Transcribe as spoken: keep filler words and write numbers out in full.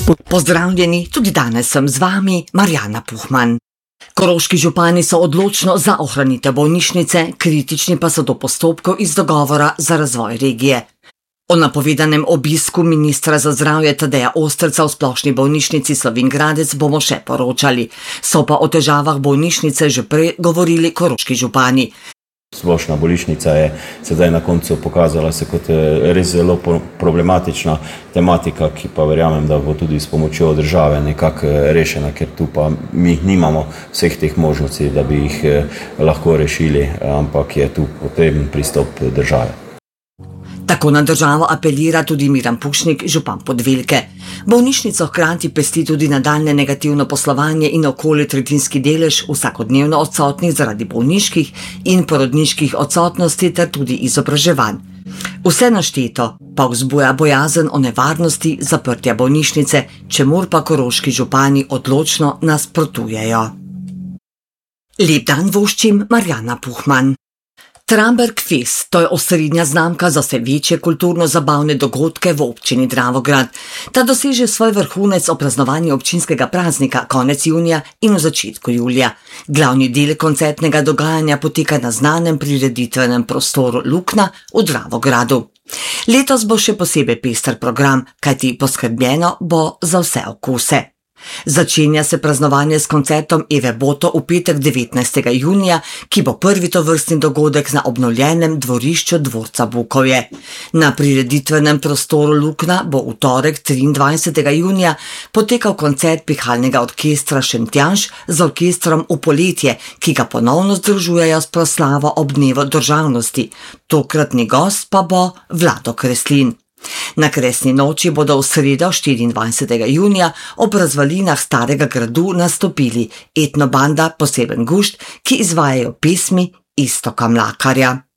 Pozdravljeni, tudi danes sem z vami, Marjana Puhman. Koroški župani so odločno za ohranitev bolnišnice, kritični pa so do postopkov iz dogovora za razvoj regije. O napovedanem obisku ministra za zdravje Tadeja Osterca v splošni bolnišnici Slovenj Gradec bomo še poročali. So pa o težavah bolnišnice že prej govorili koroški župani. Splošna bolnišnica je sedaj na koncu pokazala se kot res zelo problematična tematika, ki pa verjamem, da bo tudi s pomočjo države nekako rešena, ker tu pa mi nimamo vseh teh možnosti, da bi jih lahko rešili, ampak je tu potreben pristop države. Tako na državo apelira tudi Miran Pušnik, župan Podvelke. Bolnišnico hkrati pesti tudi nadaljne negativno poslovanje in okoli tretjinski delež vsakodnevno odsotnih zaradi bolniških in porodniških odsotnosti ter tudi izobraževanj. Vse našteto pa vzbuja bojazen o nevarnosti zaprtja bolnišnice, čemur pa koroški župani odločno nasprotujejo. Lep dan voščim, Marjana Puhman. Tramberg Fest, to je osrednja znamka za vse večje kulturno-zabavne dogodke v občini Dravograd. Ta doseže svoj vrhunec ob praznovanju občinskega praznika konec junija in v začetku julija. Glavni del koncertnega dogajanja poteka na znanem prireditvenem prostoru Lukna v Dravogradu. Letos bo še posebej pester program, kajti poskrbljeno bo za vse okuse. Začenja se praznovanje s koncertom Eve Boto v petek devetnajstega junija, ki bo prvi tovrstni dogodek na obnovljenem dvorišču dvorca Bukovje. Na prireditvenem prostoru Lukna bo v torek triindvajsetega junija potekal koncert pihalnega orkestra Šentjanž z orkestrom V poletje, ki ga ponovno združujejo s proslavo ob dnevu državnosti. Tokratni gost pa bo Vlado Kreslin. Na kresni noči bodo v sredo štiriindvajsetega junija ob razvalinah starega gradu nastopili etnobanda Poseben gušt, ki izvajajo pesmi Iztoka Mlakarja.